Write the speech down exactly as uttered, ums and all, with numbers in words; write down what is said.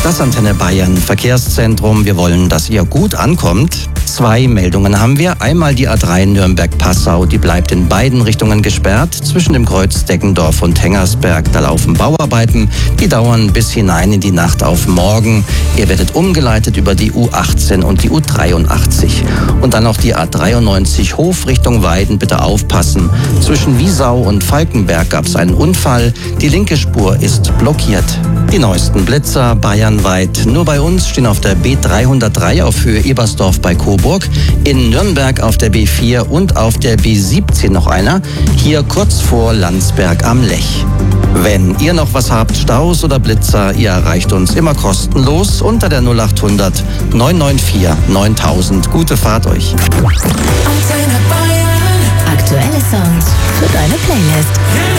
Das Antenne Bayern Verkehrszentrum. Wir wollen, dass ihr gut ankommt. Zwei Meldungen haben wir. Einmal die A drei Nürnberg-Passau. Die bleibt in beiden Richtungen gesperrt. Zwischen dem Kreuz Deggendorf und Hengersberg. Da laufen Bauarbeiten. Die dauern bis hinein in die Nacht auf morgen. Ihr werdet umgeleitet über die U achtzehn und die U dreiundachtzig. Und dann noch die A dreiundneunzig Hof Richtung Weiden. Bitte aufpassen. Zwischen Wiesau und Falkenberg gab es einen Unfall. Die linke Spur ist blockiert. Die neuesten Blitzer bayernweit. Nur bei uns stehen auf der B dreihundertdrei auf Höhe Ebersdorf bei Coburg, in Nürnberg auf der B vier und auf der B siebzehn noch einer, hier kurz vor Landsberg am Lech. Wenn ihr noch was habt, Staus oder Blitzer, ihr erreicht uns immer kostenlos unter der null achthundert neun neun vier neuntausend. Gute Fahrt euch. Antenne Bayern. Aktuelle Songs für deine Playlist.